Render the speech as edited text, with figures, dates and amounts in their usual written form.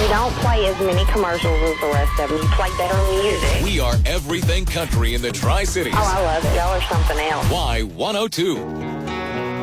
don't play as many commercials as the rest of them. You play better music. We are everything country in the Tri-Cities. Oh, I love it. Y'all are something else. Y102.